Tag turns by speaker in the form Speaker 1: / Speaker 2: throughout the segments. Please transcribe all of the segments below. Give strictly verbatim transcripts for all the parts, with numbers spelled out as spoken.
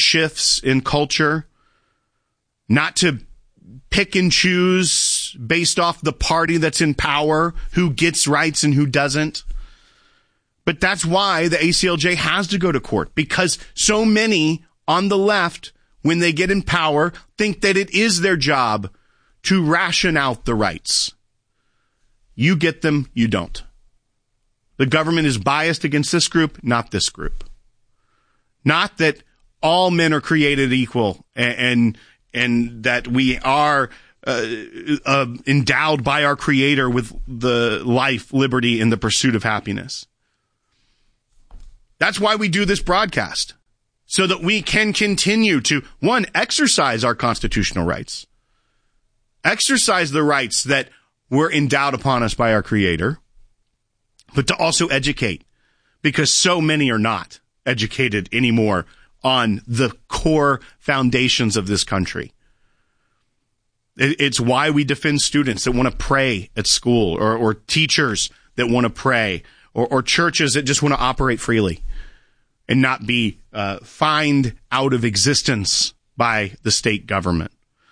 Speaker 1: shifts in culture, not to pick and choose based off the party that's in power, who gets rights and who doesn't. But that's why the A C L J has to go to court, because so many on the left, when they get in power, think that it is their job to ration out the rights. You get them, you don't. The government is biased against this group, not this group. Not that all men are created equal and and, and that we are uh, uh, endowed by our Creator with the life, liberty, and the pursuit of happiness. That's why we do this broadcast, so that we can continue to, one, exercise our constitutional rights, exercise the rights that were endowed upon us by our Creator, but to also educate, because so many are not educated anymore on the core foundations of this country. It's why we defend students that want to pray at school, or, or teachers that want to pray, or, or churches that just want to operate freely and not be uh, fined out of existence by the state government.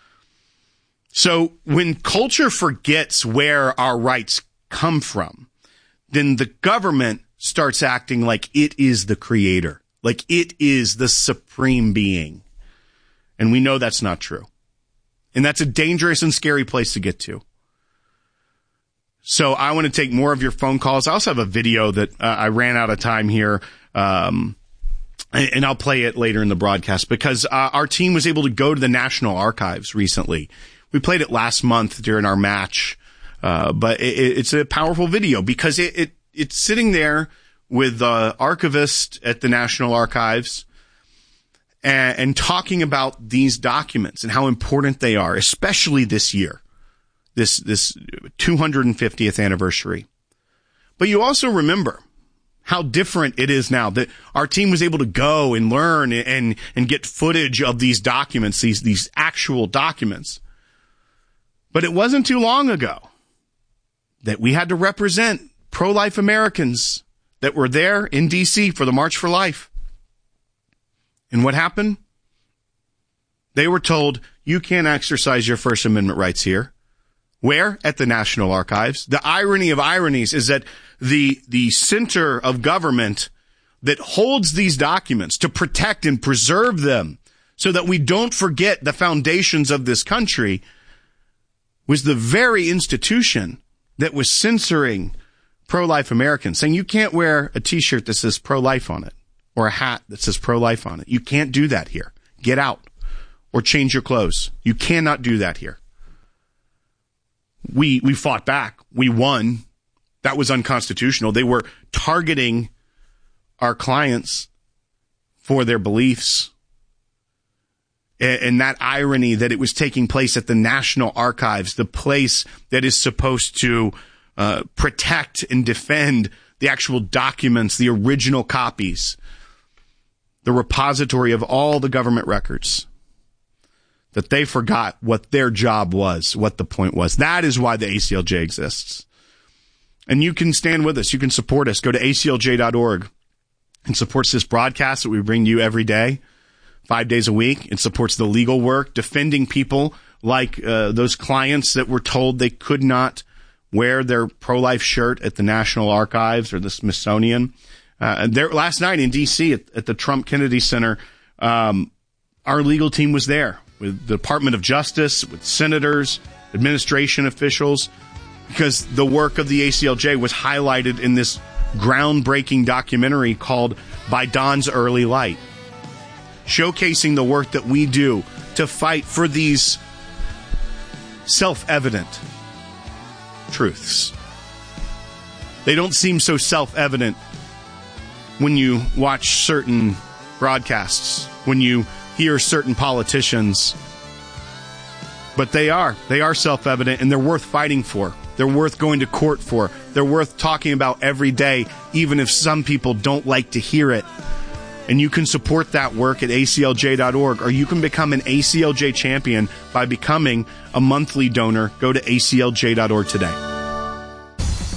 Speaker 1: So when culture forgets where our rights come from, then the government starts acting like it is the creator, like it is the supreme being. And we know that's not true. And that's a dangerous and scary place to get to. So I want to take more of your phone calls. I also have a video that uh, I ran out of time here, um, and, and I'll play it later in the broadcast, because uh, our team was able to go to the National Archives recently. We played it last month during our match, uh, but it, it's a powerful video because it, it it's sitting there with the archivist at the National Archives and, and talking about these documents and how important they are, especially this year, this this two hundred fiftieth anniversary. But you also remember how different it is now that our team was able to go and learn and and get footage of these documents, these these actual documents. But it wasn't too long ago that we had to represent pro-life Americans that were there in D C for the March for Life. And what happened? They were told, you can't exercise your First Amendment rights here. Where? At the National Archives. The irony of ironies is that the, the center of government that holds these documents to protect and preserve them so that we don't forget the foundations of this country was the very institution that was censoring pro-life Americans, saying you can't wear a T-shirt that says pro-life on it or a hat that says pro-life on it. You can't do that here. Get out or change your clothes. You cannot do that here. We we fought back. We won. That was unconstitutional. They were targeting our clients for their beliefs. And that irony that it was taking place at the National Archives, the place that is supposed to uh, protect and defend the actual documents, the original copies, the repository of all the government records, that they forgot what their job was, what the point was. That is why the A C L J exists. And you can stand with us. You can support us. Go to A C L J dot org and supports this broadcast that we bring to you every day. Five days a week. It supports the legal work, defending people like uh, those clients that were told they could not wear their pro-life shirt at the National Archives or the Smithsonian. Uh, there, last night in D C at, at the Trump Kennedy Center, um, our legal team was there with the Department of Justice, with senators, administration officials, because the work of the A C L J was highlighted in this groundbreaking documentary called By Dawn's Early Light, showcasing the work that we do to fight for these self-evident truths. They don't seem so self-evident when you watch certain broadcasts, when you hear certain politicians, but they are. They are self-evident, and they're worth fighting for. They're worth going to court for. They're worth talking about every day, even if some people don't like to hear it. And you can support that work at A C L J dot org, or you can become an A C L J champion by becoming a monthly donor. Go to A C L J dot org today.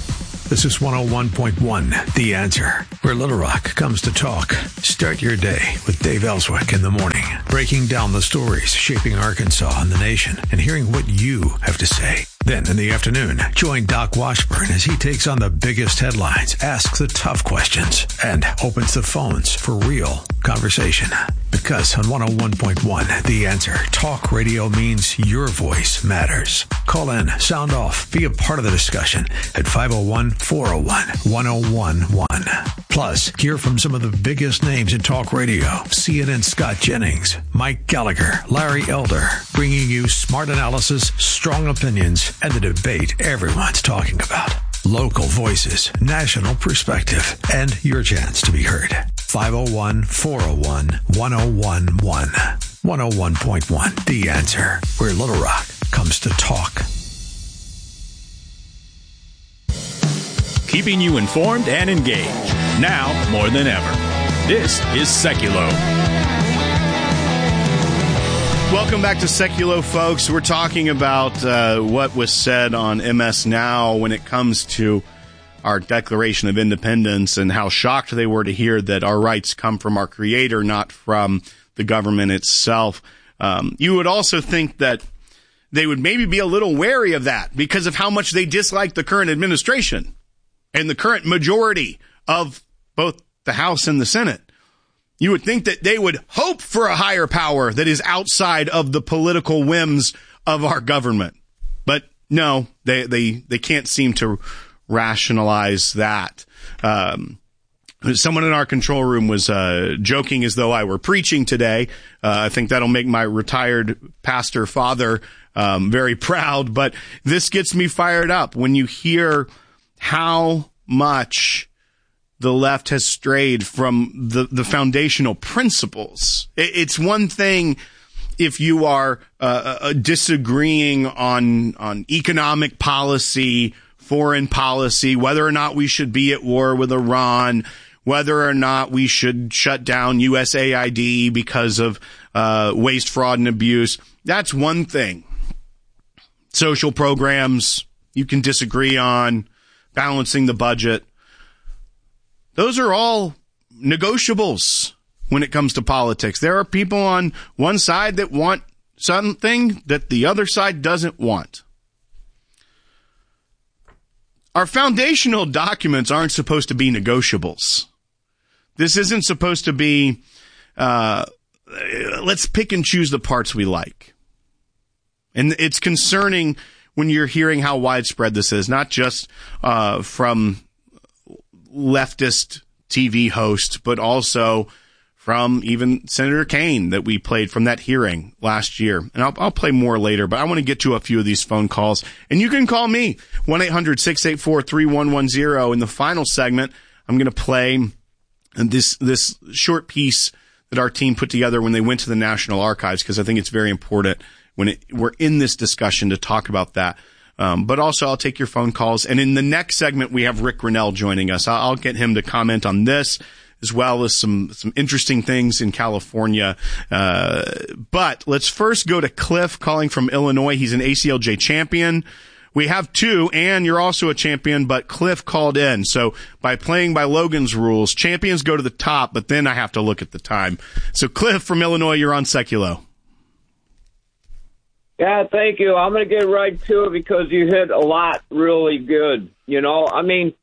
Speaker 2: This is one oh one point one, The Answer, where Little Rock comes to talk. Start your day with Dave Ellswick in the morning, breaking down the stories shaping Arkansas and the nation and hearing what you have to say. Then in the afternoon, join Doc Washburn as he takes on the biggest headlines, asks the tough questions, and opens the phones for real conversation. Because on one oh one point one, The Answer, talk radio means your voice matters. Call in, sound off, be a part of the discussion at five oh one, four oh one, one oh one one. Plus, hear from some of the biggest names in talk radio. C N N's Scott Jennings, Mike Gallagher, Larry Elder, bringing you smart analysis, strong opinions, and the debate everyone's talking about. Local voices, national perspective, and your chance to be heard. five oh one, four oh one, one oh one one. one oh one point one, The Answer, where Little Rock comes to talk.
Speaker 3: Keeping you informed and engaged, now more than ever. This is Seculo.
Speaker 1: Welcome back to Seculo, folks. We're talking about uh, what was said on M S Now when it comes to our Declaration of Independence and how shocked they were to hear that our rights come from our Creator, not from the government itself. Um, you would also think that they would maybe be a little wary of that because of how much they dislike the current administration and the current majority of both the House and the Senate. You would think that they would hope for a higher power that is outside of the political whims of our government. But no, they they, they can't seem to rationalize that. Um, someone in our control room was uh, joking as though I were preaching today. Uh, I think that'll make my retired pastor father um, very proud. But this gets me fired up when you hear how much the left has strayed from the, the foundational principles. It's one thing if you are uh, uh, disagreeing on on economic policy, foreign policy, whether or not we should be at war with Iran, whether or not we should shut down U S A I D because of uh, waste, fraud, and abuse. That's one thing. Social programs you can disagree on, balancing the budget. Those are all negotiables when it comes to politics. There are people on one side that want something that the other side doesn't want. Our foundational documents aren't supposed to be negotiables. This isn't supposed to be, uh, let's pick and choose the parts we like. And it's concerning when you're hearing how widespread this is, not just uh, from leftist T V hosts, but also from even Senator Kaine that we played from that hearing last year. And I'll, I'll play more later, but I want to get to a few of these phone calls. And you can call me, one eight hundred, six eight four, three one one zero. In the final segment, I'm going to play this this short piece that our team put together when they went to the National Archives, because I think it's very important when it, we're in this discussion to talk about that. Um, but also, I'll take your phone calls. And in the next segment, we have Rick Grinnell joining us. I'll, I'll get him to comment on this, as well as some, some interesting things in California. Uh, but let's first go to Cliff calling from Illinois. He's an A C L J champion. We have two, and you're also a champion, but Cliff called in. So by playing by Logan's rules, champions go to the top, but then I have to look at the time. So Cliff from Illinois, you're on Seculo.
Speaker 4: Yeah, thank you. I'm going to get right to it because you hit a lot really good. You know, I mean,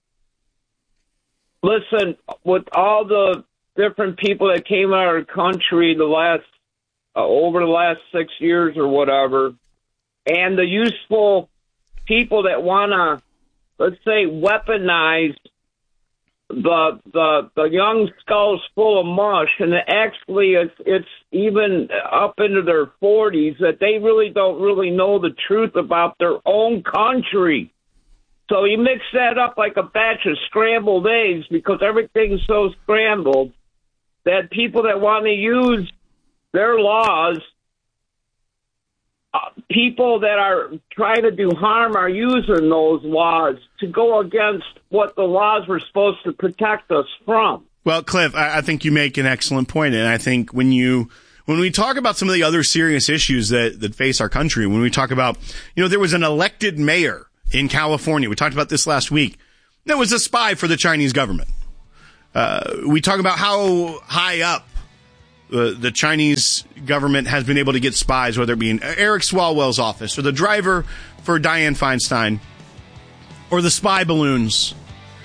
Speaker 4: listen, with all the different people that came out of the country the last, uh, over the last six years or whatever, and the useful people that want to, let's say, weaponize the the the young skulls full of mush, and actually it's it's even up into their forties that they really don't really know the truth about their own country. So you mix that up like a batch of scrambled eggs because everything's so scrambled that people that want to use their laws, uh, people that are trying to do harm are using those laws to go against what the laws were supposed to protect us from.
Speaker 1: Well, Cliff, I, I think you make an excellent point, and I think when you when we talk about some of the other serious issues that that face our country, when we talk about, you know, there was an elected mayor in California. We talked about this last week. that was a spy for the Chinese government. Uh, we talk about how high up uh, the Chinese government has been able to get spies, whether it be in Eric Swalwell's office or the driver for Dianne Feinstein or the spy balloons.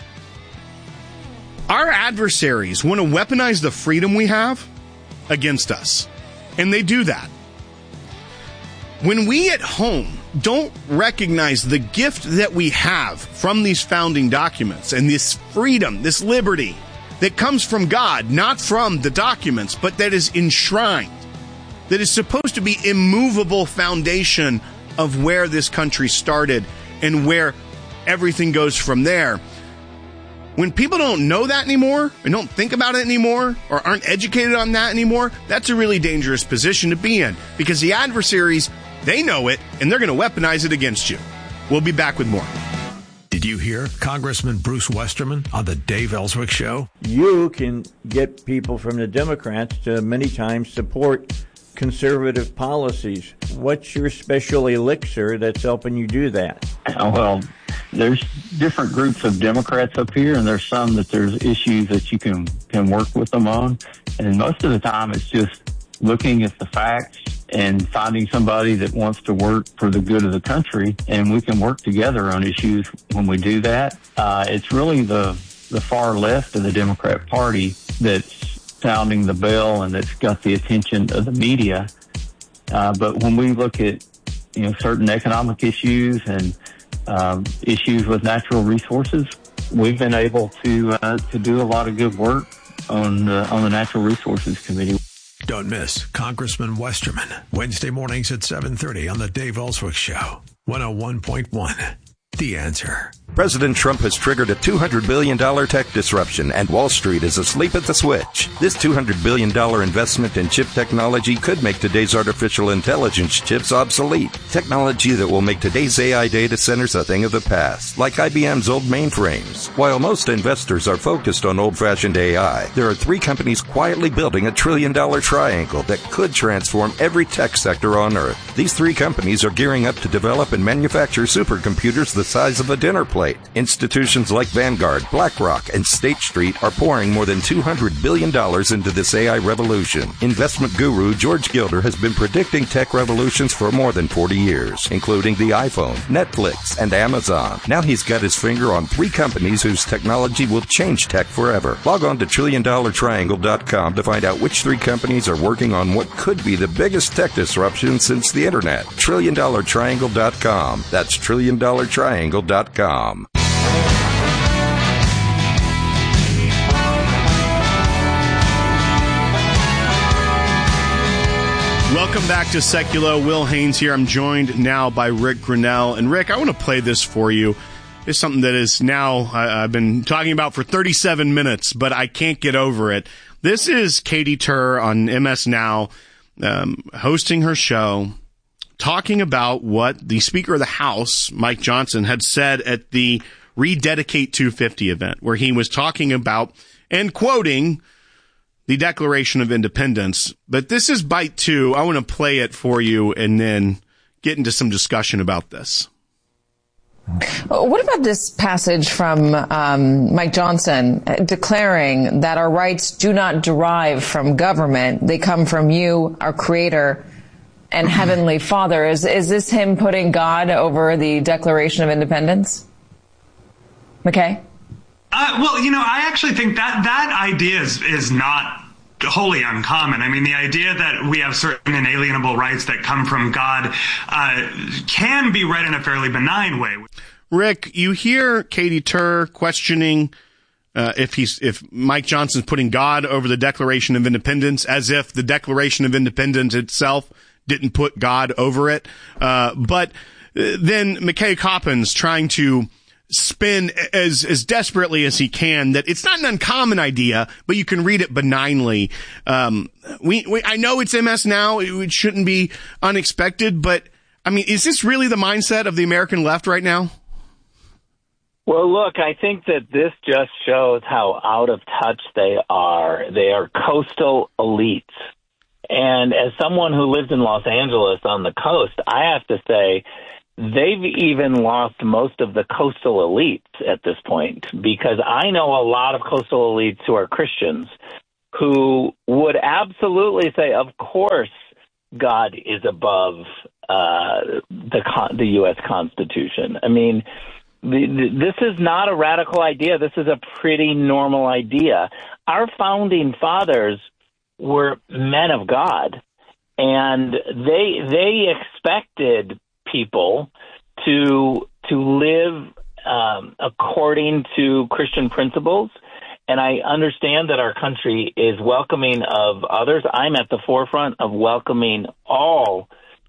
Speaker 1: Our adversaries want to weaponize the freedom we have against us, and they do that. When we at home don't recognize the gift that we have from these founding documents and this freedom, this liberty that comes from God, not from the documents, but that is enshrined, that is supposed to be immovable foundation of where this country started and where everything goes from there. When people don't know that anymore and don't think about it anymore or aren't educated on that anymore, that's a really dangerous position to be in, because the adversaries, they know it and they're going to weaponize it against you. We'll be back with more.
Speaker 2: Did you hear Congressman Bruce Westerman on the Dave Ellswick Show?
Speaker 5: You can get people from the Democrats to many times support conservative policies. What's your special elixir that's helping you do that?
Speaker 6: Well, there's different groups of Democrats up here, and there's some that there's issues that you can, can work with them on. And most of the time it's just looking at the facts and finding somebody that wants to work for the good of the country, and we can work together on issues when we do that. Uh, it's really the, the far left of the Democrat Party that's sounding the bell and that's got the attention of the media. Uh, but when we look at, you know, certain economic issues and um, issues with natural resources, we've been able to uh, to do a lot of good work on uh, on the Natural Resources Committee.
Speaker 2: Don't miss Congressman Westerman, Wednesday mornings at seven thirty on the Dave Ellswick Show, one oh one point one. The Answer.
Speaker 7: President Trump has triggered a two hundred billion dollars tech disruption, and Wall Street is asleep at the switch. This two hundred billion dollars investment in chip technology could make today's artificial intelligence chips obsolete. Technology that will make today's A I data centers a thing of the past, like I B M's old mainframes. While most investors are focused on old-fashioned A I, there are three companies quietly building a trillion-dollar triangle that could transform every tech sector on Earth. These three companies are gearing up to develop and manufacture supercomputers the size of a dinner plate. Institutions like Vanguard, BlackRock, and State Street are pouring more than two hundred billion dollars into this A I revolution. Investment guru George Gilder has been predicting tech revolutions for more than forty years, including the iPhone, Netflix, and Amazon. Now he's got his finger on three companies whose technology will change tech forever. Log on to trillion dollar triangle dot com to find out which three companies are working on what could be the biggest tech disruption since the internet. trillion dollar triangle dot com. That's trillion dollar triangle dot com.
Speaker 1: Welcome back to Seculo. Will Haynes here. I'm joined now by Rick Grinnell. And Rick, I want to play this for you. It's something that is now, I, I've been talking about for thirty-seven minutes, but I can't get over it. This is Katy Tur on M S Now, um, hosting her show, talking about what the Speaker of the House, Mike Johnson, had said at the Rededicate two fifty event, where he was talking about and quoting the Declaration of Independence. But this is bite two. I want to play it for you and then get into some discussion about this.
Speaker 8: What about this passage from um, Mike Johnson declaring that our rights do not derive from government? They come from you, our Creator and Heavenly Father. Is, is this him putting God over the Declaration of Independence? McKay?
Speaker 9: Uh, well, you know, I actually think that that idea is, is not wholly uncommon. I mean, the idea that we have certain inalienable rights that come from God uh, can be read in a fairly benign way.
Speaker 1: Rick, you hear Katy Tur questioning uh, if he's if Mike Johnson's putting God over the Declaration of Independence, as if the Declaration of Independence itself didn't put God over it. Uh, but then McKay Coppins trying to spin as as desperately as he can that it's not an uncommon idea, but you can read it benignly. Um, we, we I know it's M S Now; it shouldn't be unexpected, but I mean, is this really the mindset of the American left right now?
Speaker 10: Well, look, I think that this just shows how out of touch they are. They are coastal elites. And as someone who lives in Los Angeles on the coast, I have to say they've even lost most of the coastal elites at this point, because I know a lot of coastal elites who are Christians who would absolutely say, of course, God is above uh, the the U S Constitution. I mean, the, the, this is not a radical idea. This is a pretty normal idea. Our founding fathers were men of God, and they they expected people to to live um, according to Christian principles. And I understand that our country is welcoming of others. I'm at the forefront of welcoming all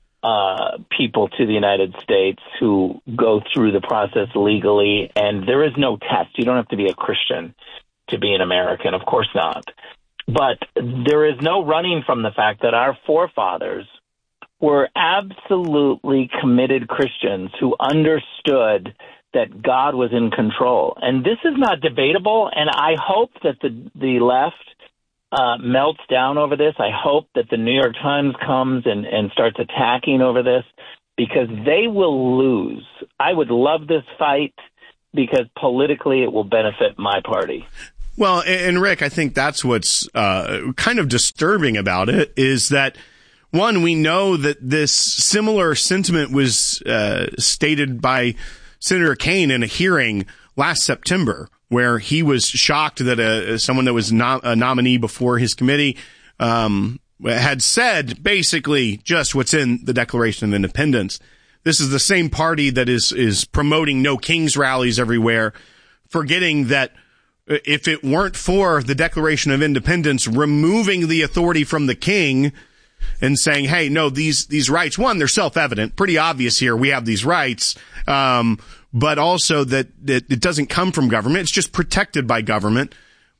Speaker 10: uh, people to the United States who go through the process legally. And there is no test. You don't have to be a Christian to be an American. Of course not. But there is no running from the fact that our forefathers were absolutely committed Christians who understood that God was in control. And this is not debatable, and I hope that the, the left uh, melts down over this. I hope that the New York Times comes and, and starts attacking over this, because they will lose. I would love this fight because politically it will benefit my party.
Speaker 1: Well, and Rick, I think that's what's uh, kind of disturbing about it is that, one, we know that this similar sentiment was uh, stated by Senator Kaine in a hearing last September, where he was shocked that a, someone that was not a nominee before his committee um, had said basically just what's in the Declaration of Independence. This is the same party that is is promoting no kings rallies everywhere, forgetting that if it weren't for the Declaration of Independence removing the authority from the king and saying, hey, no, these these rights, one, they're self-evident, pretty obvious here, we have these rights, um, but also that, that it doesn't come from government, it's just protected by government,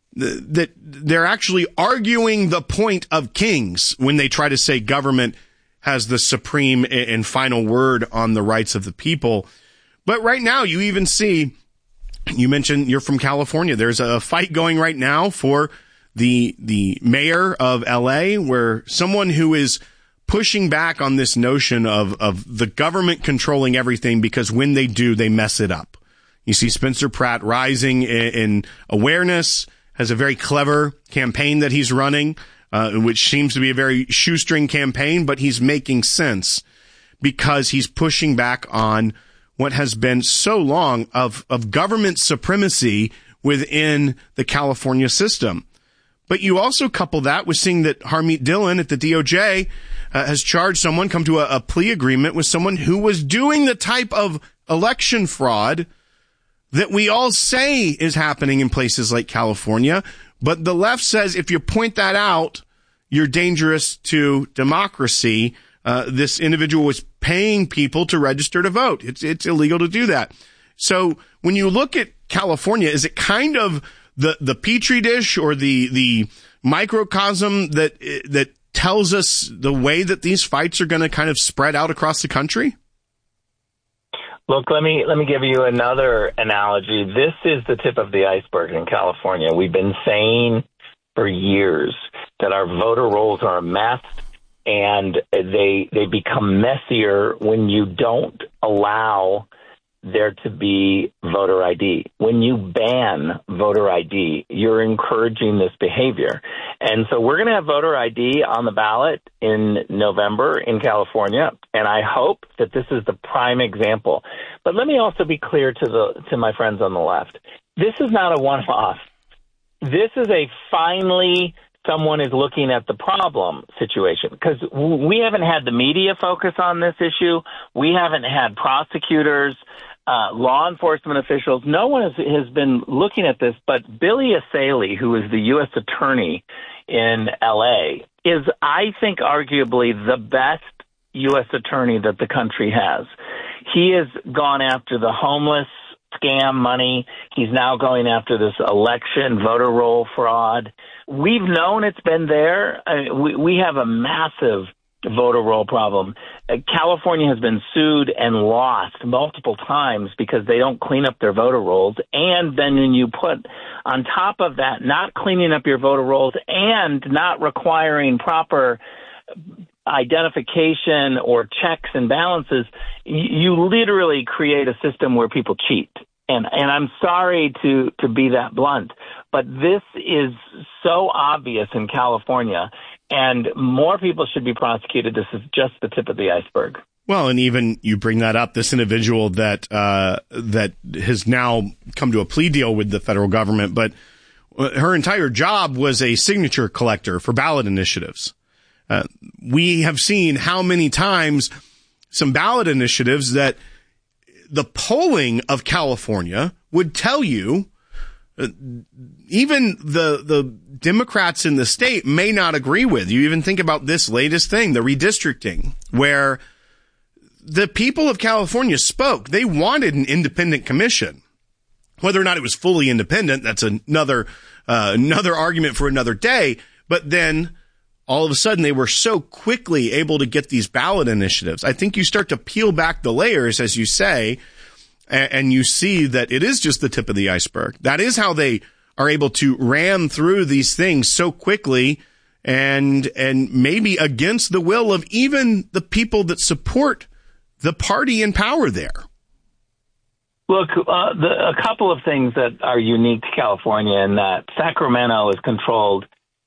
Speaker 1: that they're actually arguing the point of kings when they try to say government has the supreme and final word on the rights of the people. But right now, you even see, you mentioned you're from California, there's a fight going right now for the the mayor of L A, where someone who is pushing back on this notion of, of the government controlling everything, because when they do, they mess it up. You see Spencer Pratt rising in, in awareness, has a very clever campaign that he's running, uh, which seems to be a very shoestring campaign, but he's making sense because he's pushing back on what has been so long of, of government supremacy within the California system. But you also couple that with seeing that Harmeet Dillon at the D O J uh, has charged someone, come to a, a plea agreement with someone who was doing the type of election fraud that we all say is happening in places like California. But the left says if you point that out, you're dangerous to democracy. Uh, this individual was paying people to register to vote. It's, it's illegal to do that. So when you look at California, is it kind of the, the petri dish or the, the microcosm that, that tells us the way that these fights are going to kind of spread out across the country?
Speaker 10: Look, let me let me give you another analogy. This is the tip of the iceberg in California. We've been saying for years that our voter rolls are a mess, and they they become messier when you don't allow there to be voter I D. When you ban voter I D, you're encouraging this behavior. And so we're going to have voter I D on the ballot in November in California, and I hope that this is the prime example. But let me also be clear to the to my friends on the left. This is not a one-off. This is a finally someone is looking at the problem situation, because we haven't had the media focus on this issue. We haven't had prosecutors, uh, law enforcement officials. No one has, has been looking at this, but Billy Asalee, who is the U S attorney in L A, is, I think, arguably the best U S attorney that the country has. He has gone after the homeless scam money. He's now going after this election voter roll fraud. We've known it's been there. Uh, we, we have a massive voter roll problem. Uh, California has been sued and lost multiple times because they don't clean up their voter rolls. And then when you put on top of that, not cleaning up your voter rolls and not requiring proper identification or checks and balances, you literally create a system where people cheat. And and I'm sorry to, to be that blunt, but this is so obvious in California, and more people should be prosecuted. This is just the tip of the iceberg.
Speaker 1: Well, and even you bring that up, this individual that uh, that has now come to a plea deal with the federal government, but her entire job was a signature collector for ballot initiatives. Uh, we have seen how many times some ballot initiatives that the polling of California would tell you, uh, even the the Democrats in the state may not agree with. You even think about this latest thing, the redistricting, where the people of California spoke. They wanted an independent commission. Whether or not it was fully independent, that's another uh, another argument for another day. But then all of a sudden they were so quickly able to get these ballot initiatives. I think you start to peel back the layers, as you say, and, and you see that it is just the tip of the iceberg. That is how they are able to ram through these things so quickly and and maybe against the will of even the people that support the party in power there.
Speaker 10: Look, uh, the, a couple of things that are unique to California in that Sacramento is controlled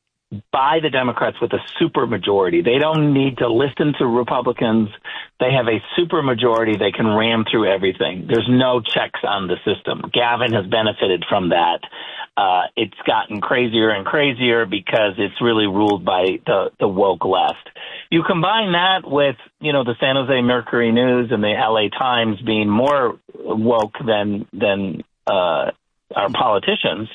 Speaker 10: by the Democrats with a supermajority. They don't need to listen to Republicans. They have a supermajority. They can ram through everything. There's no checks on the system. Gavin has benefited from that. Uh, it's gotten crazier and crazier because it's really ruled by the, the woke left. You combine that with, you know, the San Jose Mercury News and the L A Times being more woke than, than, uh, our politicians.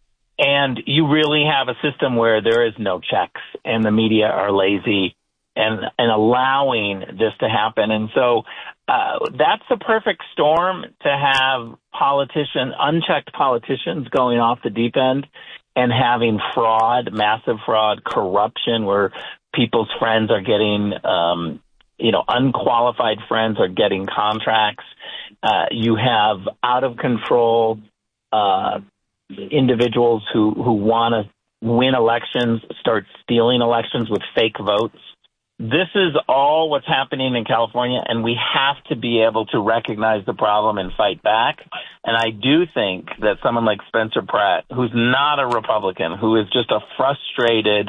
Speaker 10: And you really have a system where there is no checks and the media are lazy and, and allowing this to happen. And so, uh, that's a perfect storm to have politician, unchecked politicians going off the deep end and having fraud, massive fraud, corruption, where people's friends are getting, um, you know, unqualified friends are getting contracts. Uh, you have out of control, uh, individuals who, who want to win elections, start stealing elections with fake votes. This is all what's happening in California, and we have to be able to recognize the problem and fight back. And I do think that someone like Spencer Pratt, who's not a Republican, who is just a frustrated,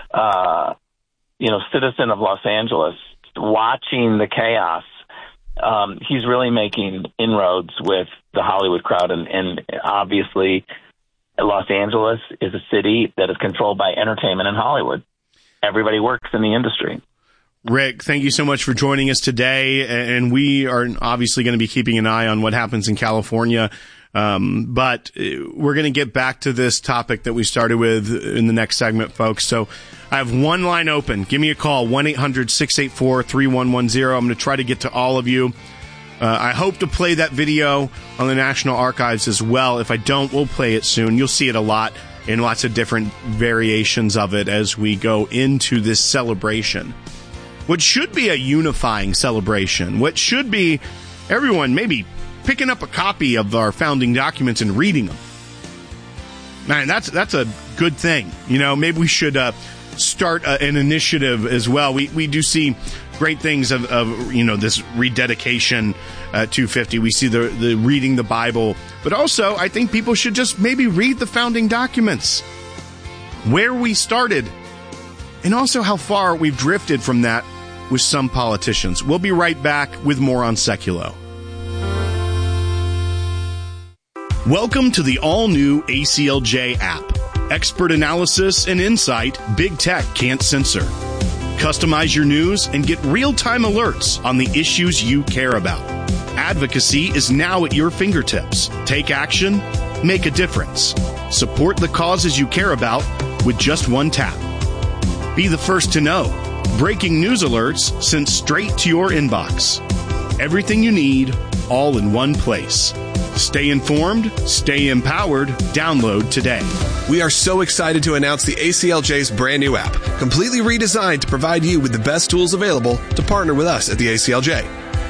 Speaker 10: uh, you know, citizen of Los Angeles, watching the chaos, um, he's really making inroads with the Hollywood crowd. And, and obviously, Los Angeles is a city that is controlled by entertainment and Hollywood. Everybody works in the industry.
Speaker 1: Rick, thank you so much for joining us today. And we are obviously going to be keeping an eye on what happens in California. Um, but we're going to get back to this topic that we started with in the next segment, folks. So I have one line open. Give me a call, one eight hundred six eight four three one one zero. I'm going to try to get to all of you. Uh, I hope to play that video on the National Archives as well. If I don't, we'll play it soon. You'll see it a lot in lots of different variations of it as we go into this celebration. What should be a unifying celebration, what should be everyone maybe picking up a copy of our founding documents and reading them. Man, that's that's a good thing. You know, maybe we should uh, start a, an initiative as well. We we do see great things of, of you know, this rededication uh, two fifty. We see the, the reading the Bible. But also, I think people should just maybe read the founding documents, where we started, and also how far we've drifted from that with some politicians. We'll be right back with more on Seculo. Welcome to the all-new A C L J app. Expert analysis and insight big tech can't censor. Customize your news and get real-time alerts on the issues you care about. Advocacy is now at your fingertips. Take action, make a difference. Support the causes you care about with just one tap. Be the first to know. Breaking news alerts sent straight to your inbox. Everything you need, all in one place. Stay informed, stay empowered. Download today.
Speaker 11: We are so excited to announce the A C L J's brand new app, completely redesigned to provide you with the best tools available to partner with us at the A C L J.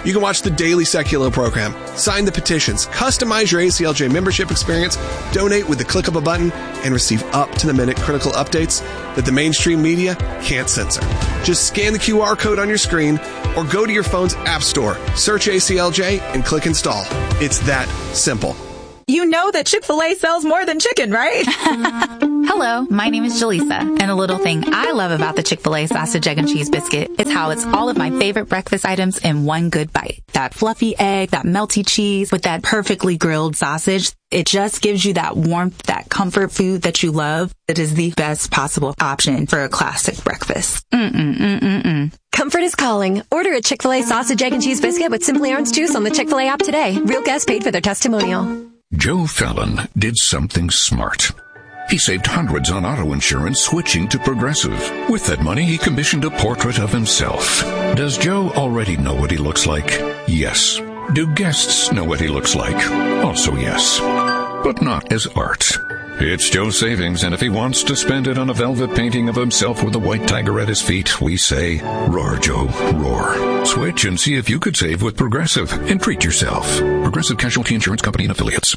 Speaker 11: You can watch the daily Seculo program, sign the petitions, customize your A C L J membership experience, donate with the click of a button, and receive up-to-the-minute critical updates that the mainstream media can't censor. Just scan the Q R code on your screen or go to your phone's app store, search A C L J, and click install. It's that simple.
Speaker 12: You know that Chick-fil-A sells more than chicken, right?
Speaker 13: Hello, my name is Jaleesa, and a little thing I love about the Chick-fil-A sausage, egg, and cheese biscuit is how it's all of my favorite breakfast items in one good bite. That fluffy egg, that melty cheese with that perfectly grilled sausage. It just gives you that warmth, that comfort food that you love. It is the best possible option for a classic breakfast. Mm-mm-mm-mm-mm.
Speaker 14: Comfort is calling. Order a Chick-fil-A sausage, egg, and cheese biscuit with Simply Orange Juice on the Chick-fil-A app today. Real guests paid for their testimonial.
Speaker 15: Joe Fallon did something smart. He saved hundreds on auto insurance switching to Progressive. With that money, he commissioned a portrait of himself. Does Joe already know what he looks like? Yes. Do guests know what he looks like? Also yes. But not as art. It's Joe's savings, and if he wants to spend it on a velvet painting of himself with a white tiger at his feet, we say, roar, Joe, roar. Switch and see if you could save with Progressive and treat yourself. Progressive Casualty Insurance Company and Affiliates.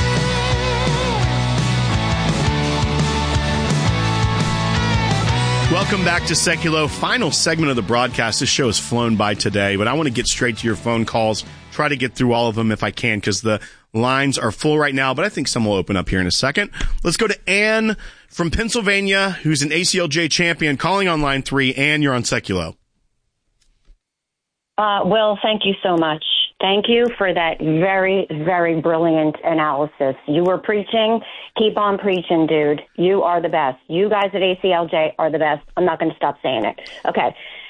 Speaker 1: Welcome back to Seculo. Final segment of the broadcast. This show has flown by today, but I want to get straight to your phone calls. Try to get through all of them if I can, because the lines are full right now, but I think some will open up here in a second. Let's go to Ann from Pennsylvania, who's an A C L J champion, calling on line three. Ann, you're on Seculo.
Speaker 16: Uh, Will, thank you so much. Thank you for that very, very brilliant analysis. You were preaching. Keep on preaching, dude. You are the best. You guys at A C L J are the best. I'm not going to stop saying it. Okay.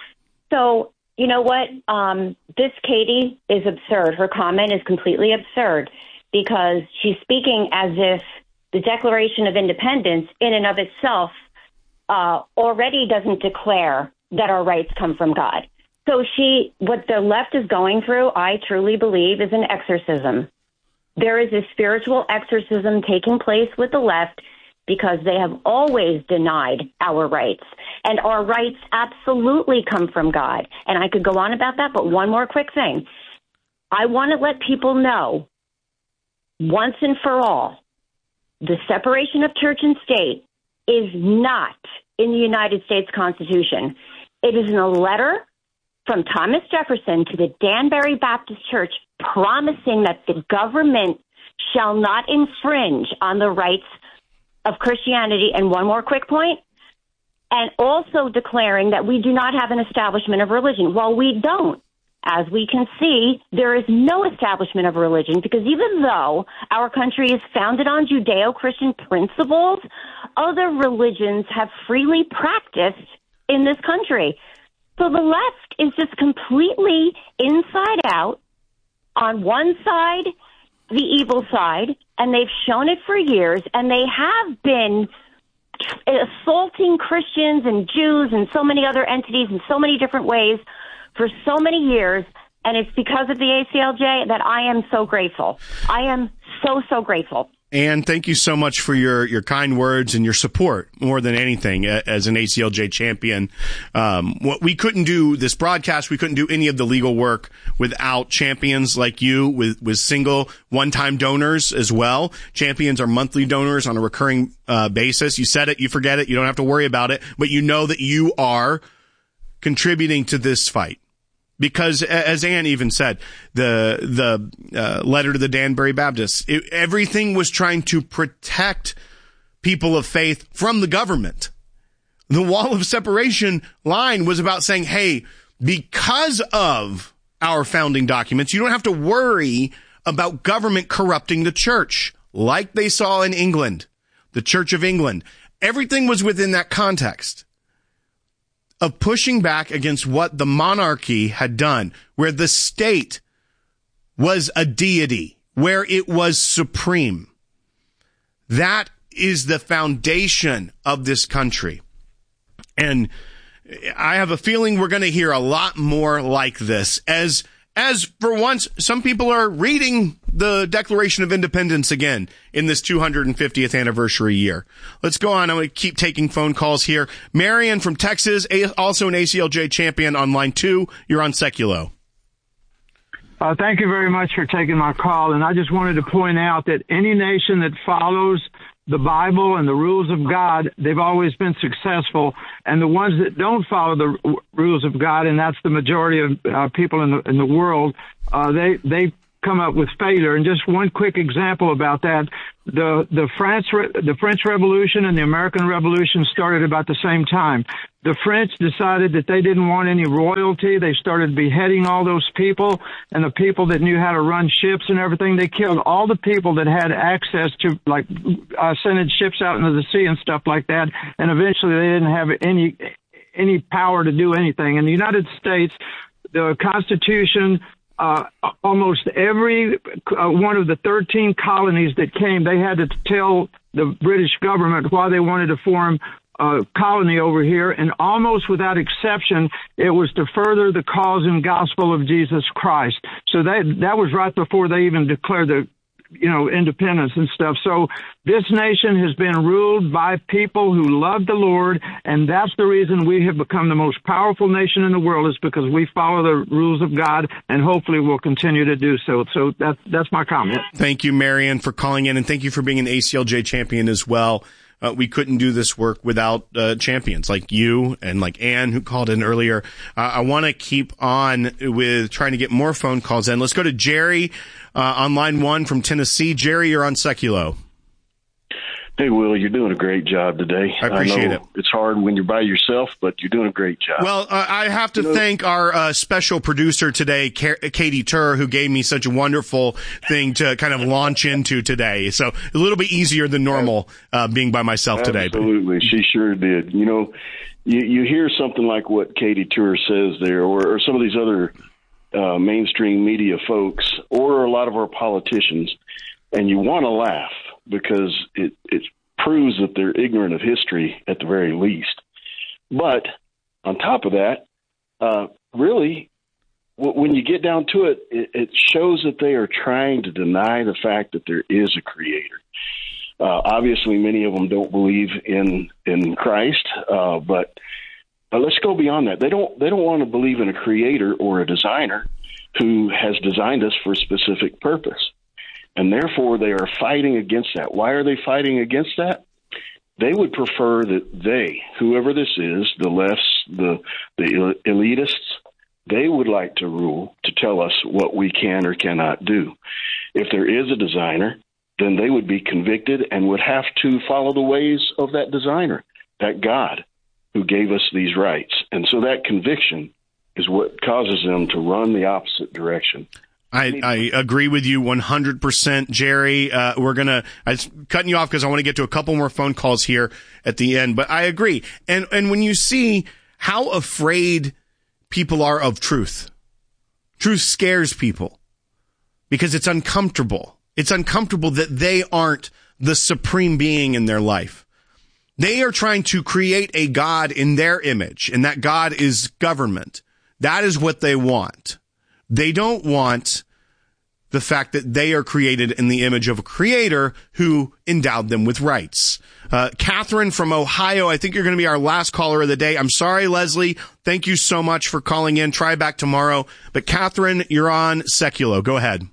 Speaker 16: So, you know what? Um, this Katie is absurd. Her comment is completely absurd because she's speaking as if the Declaration of Independence in and of itself uh, already doesn't declare that our rights come from God. So she, what the left is going through, I truly believe, is an exorcism. There is a spiritual exorcism taking place with the left because they have always denied our rights. And our rights absolutely come from God. And I could go on about that, but one more quick thing. I want to let people know, once and for all, the separation of church and state is not in the United States Constitution. It is in a letter from Thomas Jefferson to the Danbury Baptist Church promising that the government shall not infringe on the rights of Christianity. And one more quick point, and also declaring that we do not have an establishment of religion. Well, we don't. As we can see, there is no establishment of religion because even though our country is founded on Judeo-Christian principles, other religions have freely practiced in this country. So the left is just completely inside out, on one side, the evil side, and they've shown it for years, and they have been assaulting Christians and Jews and so many other entities in so many different ways for so many years, and it's because of the A C L J that I am so grateful. I am so, so grateful.
Speaker 1: Ann, thank you so much for your, your kind words and your support more than anything as an A C L J champion. Um, what we couldn't do this broadcast, we couldn't do any of the legal work without champions like you with, with single one-time donors as well. Champions are monthly donors on a recurring uh, basis. You said it, you forget it, you don't have to worry about it, but you know that you are contributing to this fight. Because, as Ann even said, the the uh, letter to the Danbury Baptists, it, everything was trying to protect people of faith from the government. The wall of separation line was about saying, hey, because of our founding documents, you don't have to worry about government corrupting the church, like they saw in England, the Church of England. Everything was within that context of pushing back against what the monarchy had done, where the state was a deity, where it was supreme. That is the foundation of this country. And I have a feeling we're going to hear a lot more like this as As, for once, some people are reading the Declaration of Independence again in this two hundred fiftieth anniversary year. Let's go on. I'm going to keep taking phone calls here. Marion from Texas, also an A C L J champion on line two. You're on Seculo.
Speaker 17: Uh, thank you very much for taking my call. And I just wanted to point out that any nation that follows the Bible and the rules of God, they've always been successful. And the ones that don't follow the r- rules of God, and that's the majority of uh, people in the in the world, uh, they they come up with failure. And just one quick example about that: the the France the French Revolution and the American Revolution started about the same time. The French decided that they didn't want any royalty. They started beheading all those people, and the people that knew how to run ships and everything. They killed all the people that had access to, like, uh, sending ships out into the sea and stuff like that. And eventually, they didn't have any any power to do anything. In the United States, the Constitution. Uh, almost every uh, one of the thirteen colonies that came, they had to tell the British government why they wanted to form a colony over here, and almost without exception, it was to further the cause and gospel of Jesus Christ. So that that was right before they even declared the, you know, independence and stuff. So this nation has been ruled by people who love the Lord, and that's the reason we have become the most powerful nation in the world, is because we follow the rules of God, and hopefully we'll continue to do so. So that, that's my comment.
Speaker 1: Thank you, Marion, for calling in, and thank you for being an A C L J champion as well. Uh, we couldn't do this work without uh, champions like you and like Ann, who called in earlier. Uh, I want to keep on with trying to get more phone calls in. Let's go to Jerry uh, on line one from Tennessee. Jerry, you're on Seculo.
Speaker 18: Hey, Will, you're doing a great job today.
Speaker 1: I appreciate
Speaker 18: I know
Speaker 1: it.
Speaker 18: It's hard when you're by yourself, but you're doing a great job.
Speaker 1: Well, uh, I have to
Speaker 18: you know,
Speaker 1: thank our uh, special producer today, Katie Tur, who gave me such a wonderful thing to kind of launch into today. So a little bit easier than normal uh, being by myself today.
Speaker 18: Absolutely. She sure did. You know, you, you hear something like what Katie Tur says there, or, or some of these other uh, mainstream media folks, or a lot of our politicians, and you want to laugh, because it, it proves that they're ignorant of history at the very least. But on top of that, uh, really, w- when you get down to it, it, it shows that they are trying to deny the fact that there is a creator. Uh, obviously, many of them don't believe in in Christ, uh, but uh, let's go beyond that. They don't they don't want to believe in a creator or a designer who has designed us for a specific purpose. And therefore, they are fighting against that. Why are they fighting against that? They would prefer that they, whoever this is, the lefts, the the elitists, they would like to rule, to tell us what we can or cannot do. If there is a designer, then they would be convicted and would have to follow the ways of that designer, that God who gave us these rights. And so that conviction is what causes them to run the opposite direction.
Speaker 1: I, I agree with you one hundred percent, Jerry. Uh, we're going to, I'm cutting you off because I want to get to a couple more phone calls here at the end, but I agree. And, and when you see how afraid people are of truth, truth scares people because it's uncomfortable. It's uncomfortable that they aren't the supreme being in their life. They are trying to create a God in their image, and that God is government. That is what they want. They don't want the fact that they are created in the image of a creator who endowed them with rights. Uh, Catherine from Ohio, I think you're going to be our last caller of the day. I'm sorry, Leslie. Thank you so much for calling in. Try back tomorrow. But Catherine, you're on Seculo. Go ahead.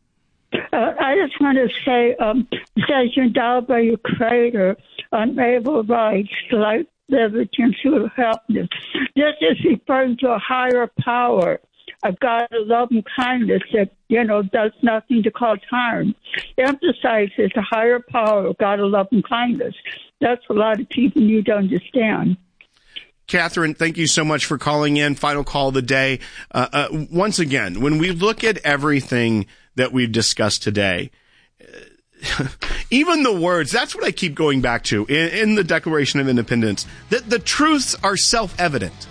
Speaker 19: Uh, I just want to say, um, it says you're endowed by your creator, unable rights, life, liberty, and true happiness. This is referring to a higher power, a God of love and kindness that, you know, does nothing to cause harm. Emphasizes a higher power, a God of love and kindness. That's a lot of people need to understand.
Speaker 1: Catherine, thank you so much for calling in. Final call of the day. Uh, uh, once again, when we look at everything that we've discussed today, even the words, that's what I keep going back to in, in the Declaration of Independence, that the truths are self-evident.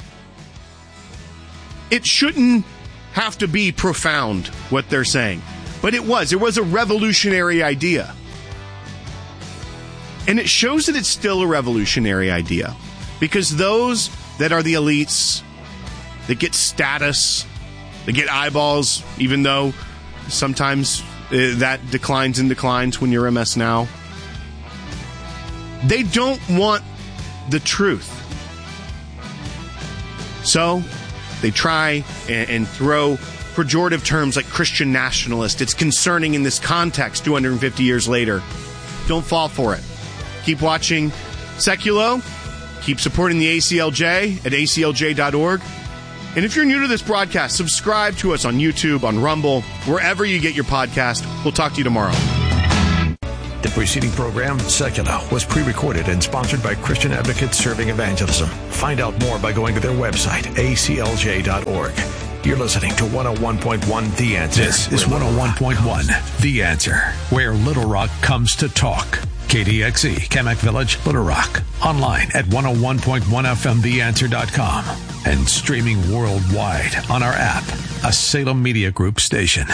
Speaker 1: It shouldn't have to be profound, what they're saying. But it was. It was a revolutionary idea. And it shows that it's still a revolutionary idea. Because those that are the elites, that get status, that get eyeballs, even though sometimes uh, that declines and declines when you're M S Now, they don't want the truth. So they try and, and throw pejorative terms like Christian nationalist. It's concerning in this context two hundred fifty years later. Don't fall for it. Keep watching Seculo. Keep supporting the A C L J at A C L J dot org. And if you're new to this broadcast, subscribe to us on YouTube, on Rumble, wherever you get your podcast. We'll talk to you tomorrow.
Speaker 2: The preceding program, Secular, was pre-recorded and sponsored by Christian Advocates Serving Evangelism. Find out more by going to their website, A C L J dot org. You're listening to one oh one point one The Answer. This is one oh one point one The Answer, where Little Rock comes to talk. K D X E, Kamak Village, Little Rock. Online at one oh one point one F M the answer dot com. And streaming worldwide on our app, a Salem Media Group station.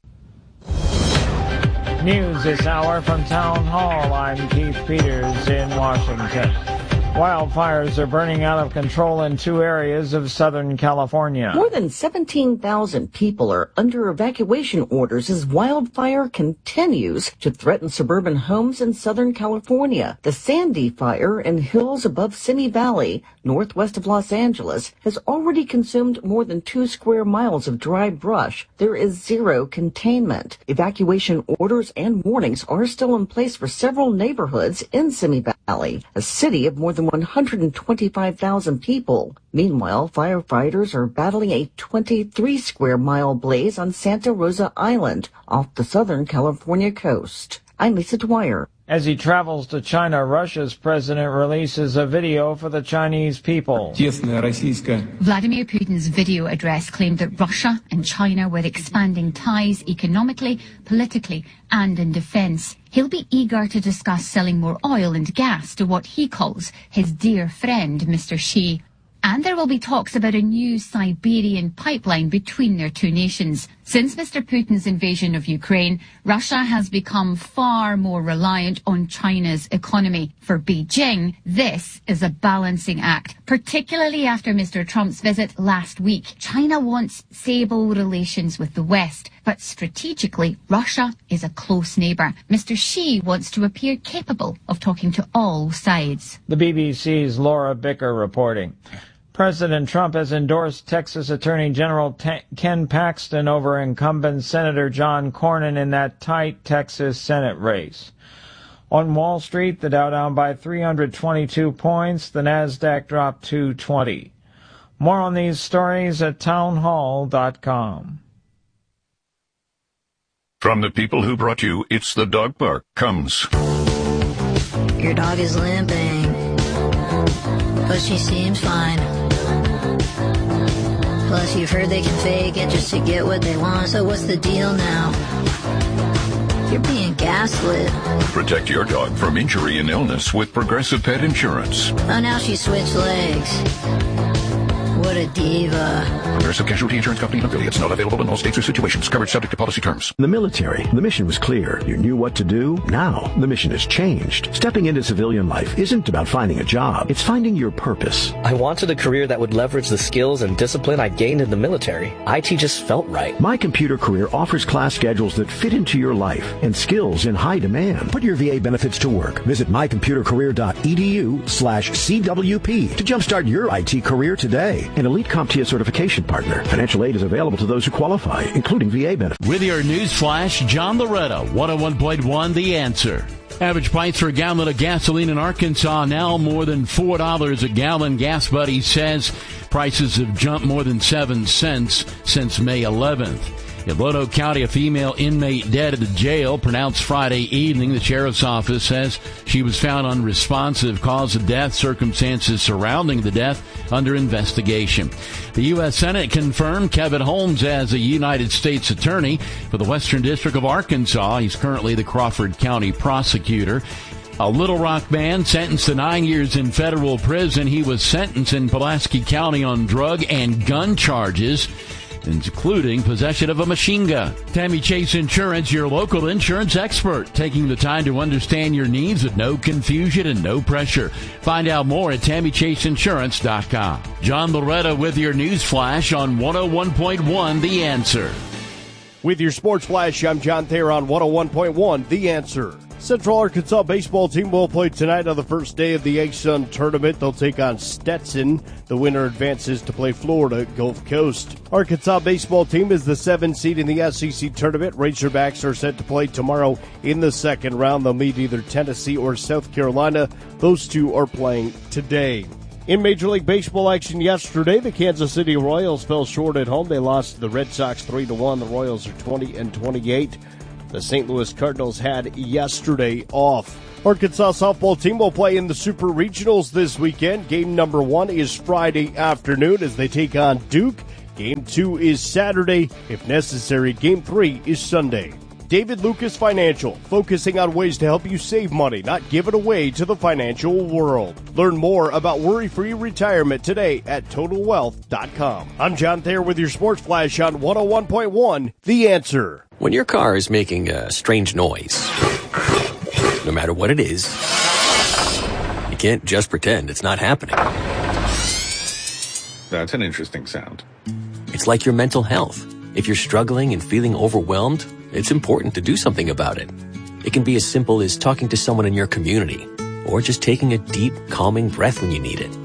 Speaker 20: News this hour from Town Hall. I'm Keith Peters in Washington. Wildfires are burning out of control in two areas of Southern California.
Speaker 21: More than seventeen thousand people are under evacuation orders as wildfire continues to threaten suburban homes in Southern California. The Sandy Fire in hills above Simi Valley, northwest of Los Angeles, has already consumed more than two square miles of dry brush. There is zero containment. Evacuation orders and warnings are still in place for several neighborhoods in Simi Valley, a city of more than one hundred twenty-five thousand people. Meanwhile, firefighters are battling a twenty-three square mile blaze on Santa Rosa Island off the Southern California coast. I'm Lisa Dwyer.
Speaker 20: As he travels to China, Russia's president releases a video for the Chinese people.
Speaker 22: Vladimir Putin's video address claimed that Russia and China were expanding ties economically, politically, and in defense. He'll be eager to discuss selling more oil and gas to what he calls his dear friend, Mister Xi. And there will be talks about a new Siberian pipeline between their two nations. Since Mister Putin's invasion of Ukraine, Russia has become far more reliant on China's economy. For Beijing, this is a balancing act, particularly after Mister Trump's visit last week. China wants stable relations with the West, but strategically, Russia is a close neighbour. Mister Xi wants to appear capable of talking to all sides.
Speaker 20: The B B C's Laura Bicker reporting. President Trump has endorsed Texas Attorney General T- Ken Paxton over incumbent Senator John Cornyn in that tight Texas Senate race. On Wall Street, the Dow down by three hundred twenty-two points, the Nasdaq dropped two twenty. More on these stories at town hall dot com.
Speaker 15: From the people who brought you It's the Dog Park comes.
Speaker 23: Your dog is limping, but she seems fine. Plus, you've heard they can fake it just to get what they want. So what's the deal now? You're being gaslit.
Speaker 15: Protect your dog from injury and illness with Progressive Pet Insurance.
Speaker 23: Oh, now she switched legs. What a diva.
Speaker 15: Progressive Casualty Insurance Company and affiliates. Not available in all states or situations. Coverage subject to policy terms.
Speaker 24: In the military, the mission was clear. You knew what to do. Now, the mission has changed. Stepping into civilian life isn't about finding a job. It's finding your purpose.
Speaker 25: I wanted a career that would leverage the skills and discipline I gained in the military. I T just felt right.
Speaker 24: My Computer Career offers class schedules that fit into your life and skills in high demand. Put your V A benefits to work. Visit my computer career dot e d u slash C W P to jumpstart your I T career today. An elite CompTIA certification partner. Financial aid is available to those who qualify, including V A benefits.
Speaker 26: With your news flash, John Loretta, one oh one point one The Answer. Average price for a gallon of gasoline in Arkansas now more than four dollars a gallon. Gas Buddy says prices have jumped more than seven cents since May eleventh. In Lono County, a female inmate dead at the jail, pronounced Friday evening. The sheriff's office says she was found unresponsive. Cause of death, circumstances surrounding the death under investigation. The U S Senate confirmed Kevin Holmes as a United States Attorney for the Western District of Arkansas. He's currently the Crawford County prosecutor. A Little Rock man sentenced to nine years in federal prison. He was sentenced in Pulaski County on drug and gun charges, including possession of a machine gun. Tammy Chase Insurance, your local insurance expert, taking the time to understand your needs with no confusion and no pressure. Find out more at tammy chase insurance dot com. John Loretta with your news flash on one oh one point one The Answer.
Speaker 27: With your sports flash, I'm John Thayer on one oh one point one The Answer.
Speaker 3: Central Arkansas baseball team will play tonight on the first day of the A-Sun tournament. They'll take on Stetson. The winner advances to play Florida Gulf Coast. Arkansas baseball team is the seventh seed in the S E C tournament. Razorbacks are set to play tomorrow in the second round. They'll meet either Tennessee or South Carolina. Those two are playing today. In Major League Baseball action yesterday, the Kansas City Royals fell short at home. They lost to the Red Sox three to one. The Royals are twenty and twenty-eight. The Saint Louis Cardinals had yesterday off. Arkansas softball team will play in the Super Regionals this weekend. Game number one is Friday afternoon as they take on Duke. Game two is Saturday. If necessary, game three is Sunday. David Lucas Financial, focusing on ways to help you save money, not give it away to the financial world. Learn more about worry-free retirement today at total wealth dot com. I'm John Thayer with your Sports Flash on one oh one point one, The Answer.
Speaker 4: When your car is making a strange noise, no matter what it is, you can't just pretend it's not happening.
Speaker 5: That's an interesting sound.
Speaker 4: It's like your mental health. If you're struggling and feeling overwhelmed, it's important to do something about it. It can be as simple as talking to someone in your community, or just taking a deep, calming breath when you need it.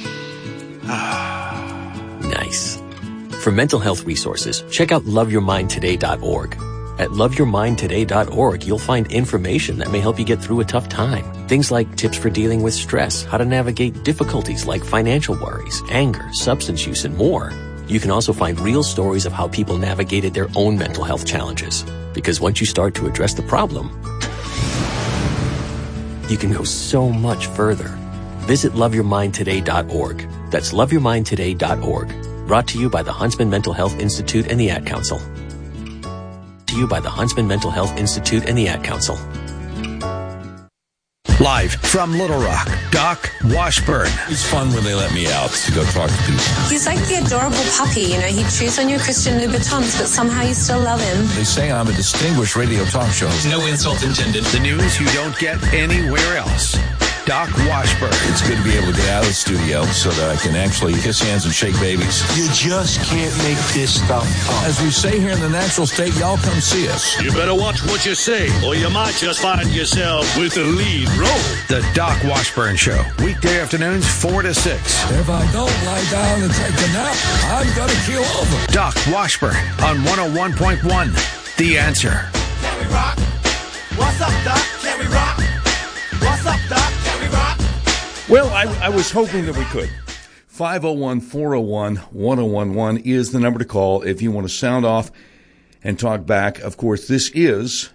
Speaker 4: Nice. For mental health resources, check out love your mind today dot org. At love your mind today dot org, you'll find information that may help you get through a tough time. Things like tips for dealing with stress, how to navigate difficulties like financial worries, anger, substance use, and more. You can also find real stories of how people navigated their own mental health challenges. Because once you start to address the problem, you can go so much further. Visit love your mind today dot org. That's love your mind today dot org. Brought to you by the Huntsman Mental Health Institute and the Ad Council. To you by the Huntsman Mental Health Institute and the Ad Council.
Speaker 2: Live from Little Rock, Doc Washburn.
Speaker 6: It's fun when they let me out to go talk to people.
Speaker 7: He's like the adorable puppy, you know. He chews on your Christian Louboutins, but somehow you still love him.
Speaker 6: They say I'm a distinguished radio talk show.
Speaker 2: No insult intended. The news you don't get anywhere else. Doc Washburn.
Speaker 6: It's good to be able to get out of the studio so that I can actually kiss hands and shake babies.
Speaker 8: You just can't make this stuff up.
Speaker 6: As we say here in the natural state, y'all come see us.
Speaker 27: You better watch what you say, or you might just find yourself with the lead role.
Speaker 2: The Doc Washburn Show. Weekday afternoons, four to six.
Speaker 6: If I don't lie down and take a nap, I'm going to keel over.
Speaker 2: Doc Washburn on one oh one point one, The Answer.
Speaker 28: Can we rock? What's up, Doc? Can we rock? What's up, Doc? Can we rock?
Speaker 6: Well, I, I was hoping that we could. five oh one, four oh one, one oh one one is the number to call if you want to sound off and talk back. Of course, this is,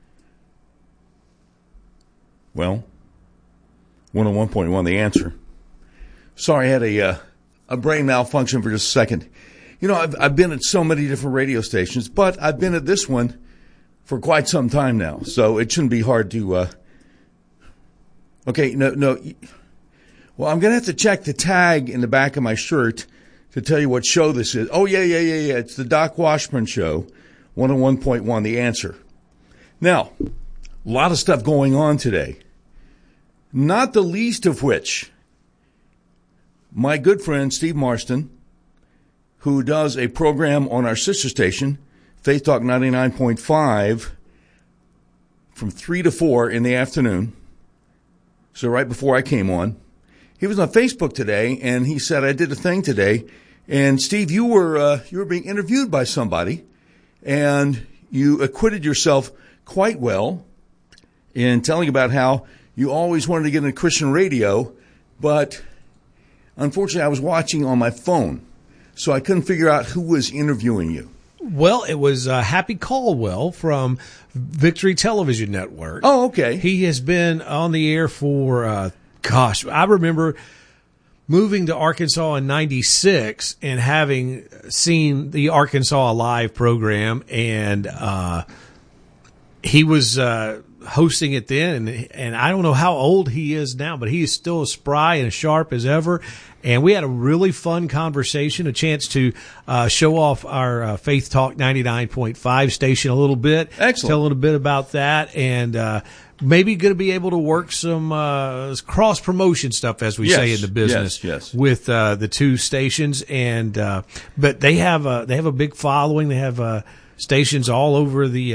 Speaker 6: well, one oh one point one, The Answer. Sorry, I had a uh, a brain malfunction for just a second. You know, I've, I've been at so many different radio stations, but I've been at this one for quite some time now, so it shouldn't be hard to... Uh, okay, no, no... Well, I'm going to have to check the tag in the back of my shirt to tell you what show this is. Oh, yeah, yeah, yeah, yeah. It's the Doc Washburn Show, one oh one point one, The Answer. Now, a lot of stuff going on today, not the least of which my good friend Steve Marston, who does a program on our sister station, Faith Talk ninety-nine point five, from three to four in the afternoon, so right before I came on. He was on Facebook today, and he said, I did a thing today. And, Steve, you were uh, you were being interviewed by somebody, and you acquitted yourself quite well in telling about how you always wanted to get into Christian radio, but unfortunately I was watching on my phone, so I couldn't figure out who was interviewing you.
Speaker 29: Well, it was uh, Happy Caldwell from Victory Television Network.
Speaker 6: Oh, okay.
Speaker 29: He has been on the air for... Uh, Gosh, I remember moving to Arkansas in ninety-six and having seen the Arkansas Alive program, and uh, he was uh, hosting it then. And, and I don't know how old he is now, but he is still as spry and as sharp as ever. And we had a really fun conversation, a chance to uh, show off our uh, Faith Talk ninety-nine point five station a little bit.
Speaker 6: Excellent.
Speaker 29: Tell a little bit about that, and uh, maybe going to be able to work some uh, cross-promotion stuff, as we
Speaker 6: yes,
Speaker 29: say in the business,
Speaker 6: yes, yes.
Speaker 29: with uh, the two stations. And uh, but they have a they have a big following. They have uh, stations all over the uh,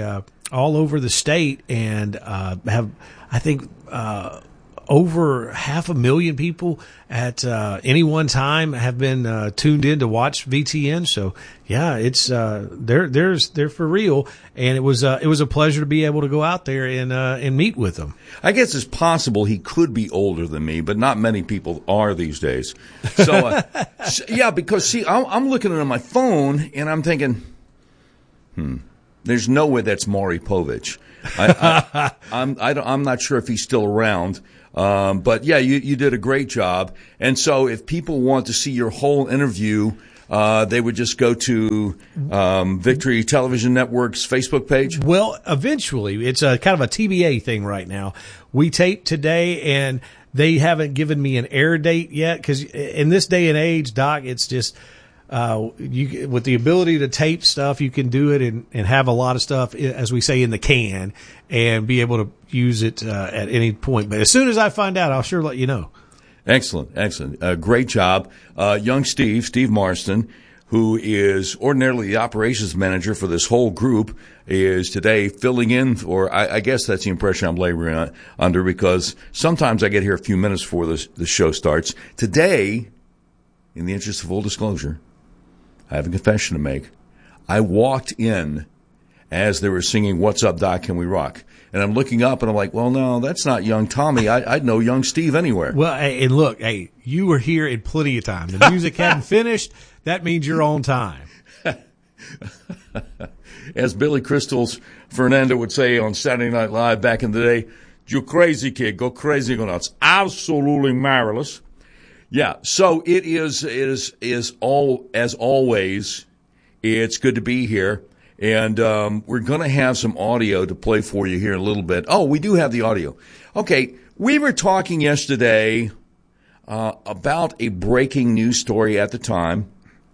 Speaker 29: all over the state, and uh, have, I think, uh, over half a million people at uh, any one time have been uh, tuned in to watch V T N. So yeah, it's uh, they're there's they're for real, and it was uh, it was a pleasure to be able to go out there and uh, and meet with them.
Speaker 6: I guess it's possible he could be older than me, but not many people are these days. So uh, so, yeah, because see, I'm, I'm looking at my phone and I'm thinking, hmm, there's no way that's Maury Povich. I, I, I'm I don't, I'm not sure if he's still around. Um, but yeah, you, you did a great job. And so if people want to see your whole interview, uh, they would just go to, um, Victory Television Network's Facebook page.
Speaker 29: Well, eventually it's a kind of a T B A thing right now. We taped today and they haven't given me an air date yet. Cause in this day and age, Doc, it's just, Uh, you, with the ability to tape stuff, you can do it and, and have a lot of stuff, as we say, in the can and be able to use it uh, at any point. But as soon as I find out, I'll sure let you know.
Speaker 6: Excellent, excellent. Uh, great job. Uh, young Steve, Steve Marston, who is ordinarily the operations manager for this whole group, is today filling in, or I, I guess that's the impression I'm laboring under, because sometimes I get here a few minutes before the, the show starts. Today, in the interest of full disclosure, I have a confession to make. I walked in as they were singing "What's Up, Doc? Can We Rock?" And I'm looking up and I'm like, well, no, that's not young Tommy. I, I'd know young Steve anywhere.
Speaker 29: Well, hey, and look, hey, you were here in plenty of time. The music hadn't finished. That means you're on time.
Speaker 6: As Billy Crystal's Fernando would say on Saturday Night Live back in the day, "You crazy kid, go crazy, go nuts." Absolutely marvelous. Yeah, so it is, it is, is all, as always, it's good to be here. And, um, we're going to have some audio to play for you here in a little bit. Oh, we do have the audio. Okay. We were talking yesterday, uh, about a breaking news story at the time.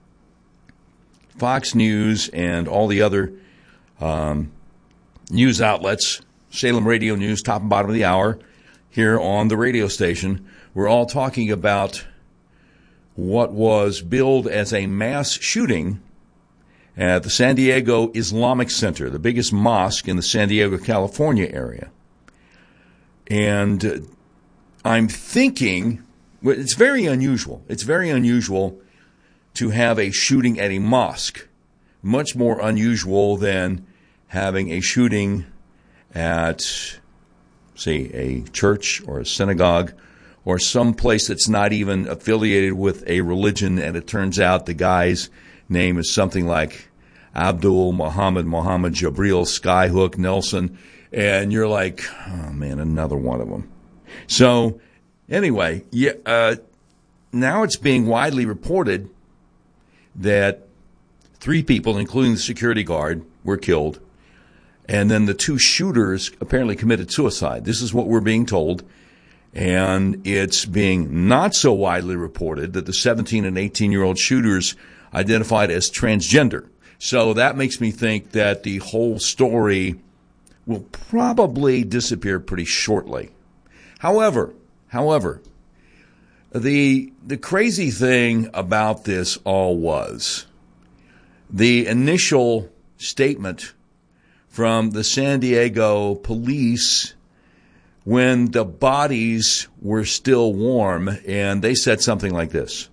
Speaker 6: Fox News and all the other, um, news outlets, Salem Radio News, top and bottom of the hour here on the radio station. We're all talking about what was billed as a mass shooting at the San Diego Islamic Center, the biggest mosque in the San Diego, California area. And uh, I'm thinking, well, it's very unusual. It's very unusual to have a shooting at a mosque. Much more unusual than having a shooting at, say, a church or a synagogue, or some place that's not even affiliated with a religion, and it turns out the guy's name is something like Abdul Muhammad Muhammad Jabril Skyhook Nelson, and you're like, oh man, another one of them. So anyway, yeah, uh, now it's being widely reported that three people, including the security guard, were killed, and then the two shooters apparently committed suicide. This is what we're being told. And it's being not so widely reported that the seventeen and eighteen-year-old shooters identified as transgender. So that makes me think that the whole story will probably disappear pretty shortly. However, however, the the crazy thing about this all was the initial statement from the San Diego police when the bodies were still warm, and they said something like this.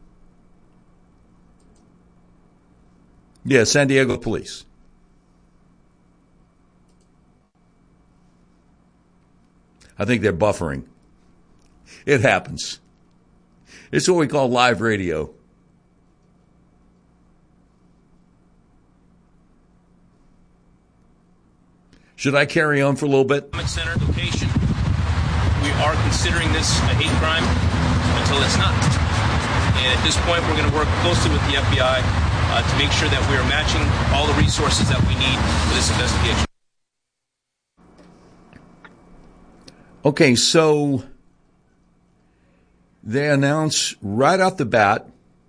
Speaker 6: Yeah, San Diego police. I think they're buffering. It happens. It's what we call live radio. Should I carry on for a little bit?
Speaker 5: Center location. We are considering this a hate crime until it's not. And at this point, we're going to work closely with the F B I uh, to make sure that we are matching all the resources that we need for this investigation.
Speaker 6: Okay, so they announce right off the bat,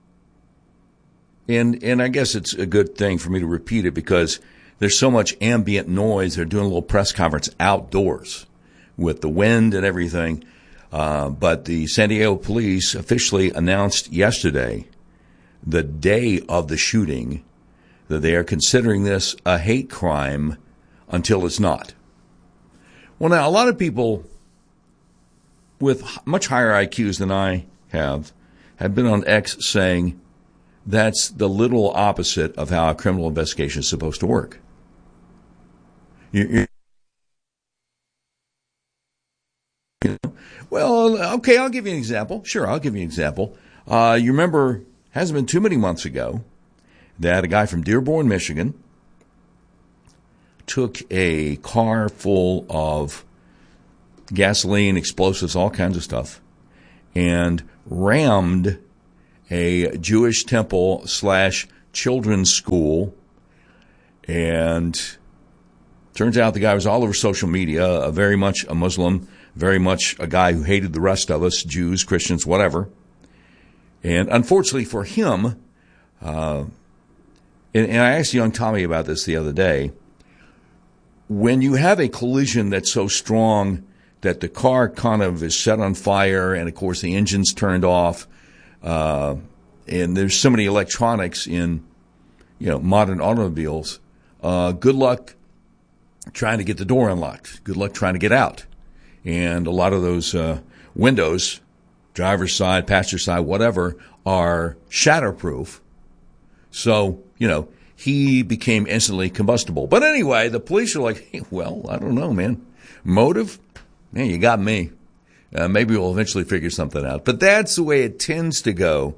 Speaker 6: and and I guess it's a good thing for me to repeat it because there's so much ambient noise. They're doing a little press conference outdoors with the wind and everything. Uh, but the San Diego police officially announced yesterday, the day of the shooting, that they are considering this a hate crime until it's not. Well, now, a lot of people with much higher I Qs than I have have been on X saying that's the literal opposite of how a criminal investigation is supposed to work. You, you know, well, okay, I'll give you an example. Sure, I'll give you an example. Uh, you remember, hasn't been too many months ago, that a guy from Dearborn, Michigan, took a car full of gasoline, explosives, all kinds of stuff, and rammed a Jewish temple slash children's school. And turns out the guy was all over social media, uh, very much a Muslim, very much a guy who hated the rest of us, Jews, Christians, whatever. And unfortunately for him, uh, and, and I asked young Tommy about this the other day, when you have a collision that's so strong that the car kind of is set on fire, and of course the engine's turned off, uh, and there's so many electronics in, you know, modern automobiles, uh, good luck trying to get the door unlocked. Good luck trying to get out. And a lot of those uh, windows, driver's side, passenger side, whatever, are shatterproof. So, you know, he became instantly combustible. But anyway, the police are like, hey, well, I don't know, man. Motive? Man, you got me. Uh, maybe we'll eventually figure something out. But that's the way it tends to go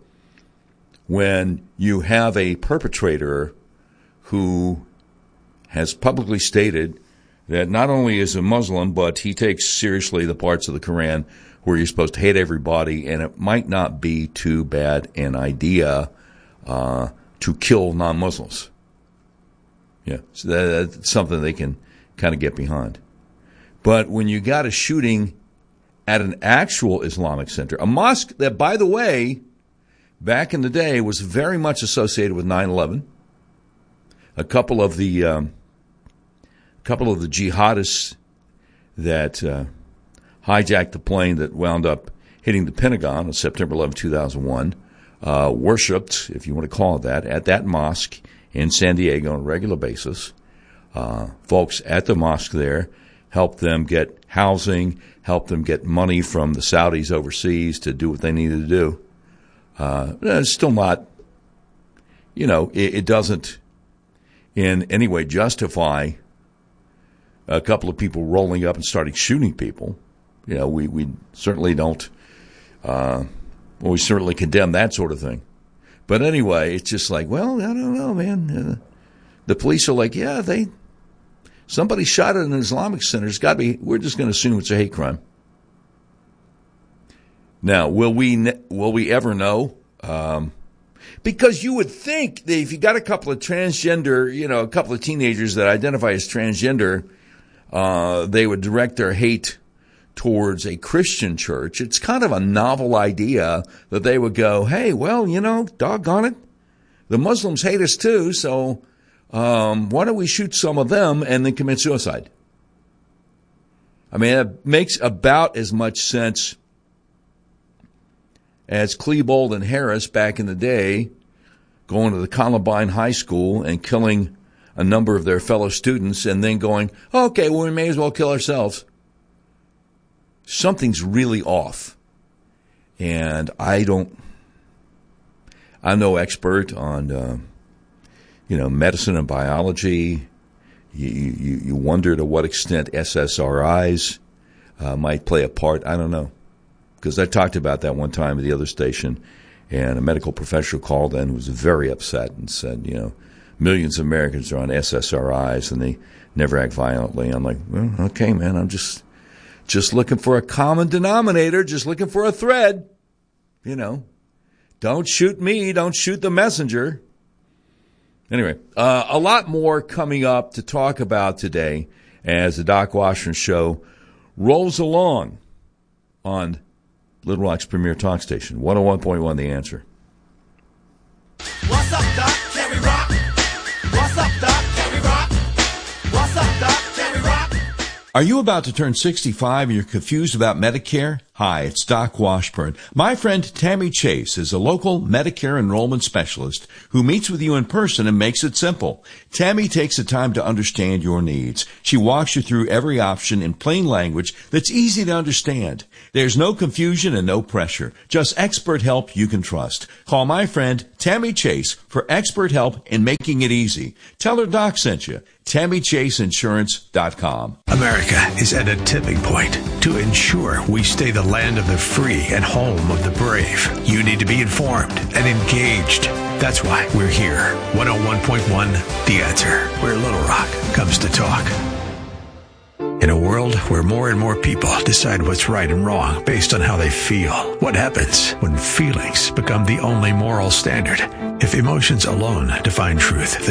Speaker 6: when you have a perpetrator who has publicly stated that not only is a Muslim, but he takes seriously the parts of the Quran where you're supposed to hate everybody, and it might not be too bad an idea uh, to kill non-Muslims. Yeah, so that, that's something they can kind of get behind. But when you got a shooting at an actual Islamic center, a mosque that, by the way, back in the day was very much associated with nine eleven, a couple of the um, couple of the jihadists that uh, hijacked the plane that wound up hitting the Pentagon on September eleventh, two thousand one, uh, worshipped, if you want to call it that, at that mosque in San Diego on a regular basis. Uh, folks at the mosque there helped them get housing, helped them get money from the Saudis overseas to do what they needed to do. Uh, it's still not, you know, it, it doesn't in any way justify a couple of people rolling up and starting shooting people. You know, we, we certainly don't, uh, well, we certainly condemn that sort of thing. But anyway, it's just like, well, I don't know, man. Uh, the police are like, yeah, they, somebody shot at an Islamic center. It's got to be, we're just going to assume it's a hate crime. Now, will we, will we ever know? Um, because you would think that if you got a couple of transgender, you know, a couple of teenagers that identify as transgender, uh, they would direct their hate towards a Christian church. It's kind of a novel idea that they would go, hey, well, you know, doggone it, the Muslims hate us too, so um, why don't we shoot some of them and then commit suicide? I mean, it makes about as much sense as Klebold and Harris back in the day going to the Columbine High School and killing a number of their fellow students and then going, okay, well, we may as well kill ourselves. Something's really off. And I don't, I'm no expert on, uh, you know, medicine and biology. You, you, you wonder to what extent S S R Is uh, might play a part. I don't know. Because I talked about that one time at the other station, and a medical professional called in who was very upset and said, you know, millions of Americans are on S S R Is and they never act violently. I'm like, well, okay, man, I'm just just looking for a common denominator, just looking for a thread. You know, don't shoot me, don't shoot the messenger. Anyway, uh, a lot more coming up to talk about today as the Doc Washington Show rolls along on Little Rock's premier talk station, one oh one point one The Answer.
Speaker 28: What's up, Doc? Can we rock? What's up, Doc? Can we rock? What's up, Doc? Can we rock?
Speaker 6: Are you about to turn sixty-five and you're confused about Medicare? Hi, it's Doc Washburn. My friend Tammy Chase is a local Medicare enrollment specialist who meets with you in person and makes it simple. Tammy takes the time to understand your needs. She walks you through every option in plain language that's easy to understand. There's no confusion and no pressure, just expert help you can trust. Call my friend Tammy Chase for expert help in making it easy. Tell her Doc sent you. Tammy Chase Insurance dot com.
Speaker 2: America is at a tipping point. To ensure we stay the land of the free and home of the brave, you need to be informed and engaged. That's why we're here. one oh one point one, The Answer, where Little Rock comes to talk. In a world where more and more people decide what's right and wrong based on how they feel, what happens when feelings become the only moral standard? If emotions alone define truth,